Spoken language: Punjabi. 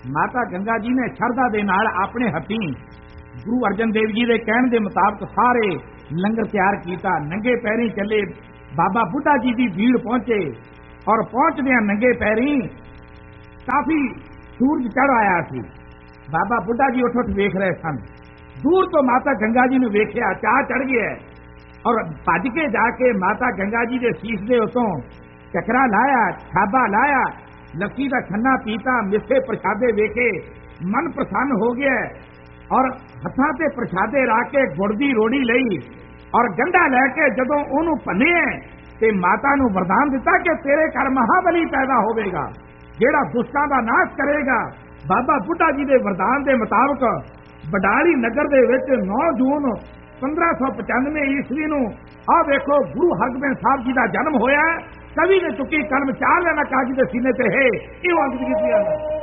ਮਾਤਾ ਗੰਗਾ ਜੀ ਨੇ ਸ਼ਰਧਾ ਦੇ ਨਾਲ ਆਪਣੇ ਹੱਥੀਂ ਗੁਰੂ ਅਰਜਨ ਦੇਵ ਜੀ ਦੇ ਕਹਿਣ ਦੇ ਮੁਤਾਬਕ ਸਾਰੇ ਲੰਗਰ ਤਿਆਰ ਕੀਤਾ। ਨੰਗੇ ਪੈਰੀਂ ਚੱਲੇ ਬਾਬਾ ਬੁੱਢਾ ਜੀ ਦੀ ਭੀੜ ਪਹੁੰਚੇ ਔਰ ਪਹੁੰਚਦਿਆਂ ਨੰਗੇ ਪੈਰੀਂ ਕਾਫੀ ਸੂਰਜ ਚੜ੍ਹ ਆਇਆ ਸੀ। ਬਾਬਾ ਬੁੱਢਾ ਜੀ ਉੱਠ ਵੇਖ ਰਹੇ ਸਨ। ਦੂਰ ਤੋਂ ਮਾਤਾ ਗੰਗਾ ਜੀ ਨੂੰ ਵੇਖਿਆ, ਚਾਹ ਚੜ ਗਿਆ ਔਰ ਭੱਜ ਕੇ ਜਾ ਕੇ ਮਾਤਾ ਗੰਗਾ ਜੀ ਦੇ ਸੀਸ ਦੇ ਉੱਤੋਂ ਚੱਕਰਾ ਲਾਇਆ, ਛਾਬਾ ਲਾਇਆ, ਲੱਸੀ ਦਾ ਛੰਨਾ ਪੀਤਾ, ਮਿੱਠੇ ਪ੍ਰਸ਼ਾਦੇ ਵੇਖੇ ਮਨ ਪ੍ਰਸੰਨ ਹੋ ਗਿਆ ਔਰ ਹੱਥਾਂ ਤੇ ਪ੍ਰਸ਼ਾਦੇ ਰੱਖ ਕੇ ਗੁੜ ਦੀ ਰੋੜੀ ਲਈ ਔਰ ਗੰਢਾ ਲੈ ਕੇ ਜਦੋਂ ਉਹਨੂੰ ਭੰਨਿਆ ਤੇ ਮਾਤਾ ਨੂੰ ਵਰਦਾਨ ਦਿੱਤਾ ਕਿ ਤੇਰੇ ਘਰ ਮਹਾਬਲੀ ਪੈਦਾ ਹੋਵੇਗਾ ਜਿਹੜਾ ਦੁਸ਼ਟਾਂ ਦਾ ਨਾਸ਼ ਕਰੇਗਾ। ਬਾਬਾ ਬੁੱਢਾ ਜੀ ਦੇ ਵਰਦਾਨ ਦੇ ਮੁਤਾਬਕ ਬਡਾਲੀ ਨਗਰ ਦੇ ਵਿੱਚ 9 ਜੂਨ 1595 ਈਸਵੀ ਨੂੰ ਆਹ ਵੇਖੋ ਗੁਰੂ ਹਰਗੋਬਿੰਦ ਸਾਹਿਬ ਜੀ ਦਾ ਜਨਮ ਹੋਇਆ। ਕਵੀ ਨੇ ਚੁੱਕੀ ਕਲਮ ਚਾਰ ਲੈਣਾ ਕਾਜੀ ਦੇ ਸੀਨੇ ਤੇ ਹੈ ਇਹ ਅੰਕਿਤ ਕੀਤੀ ਹੈ।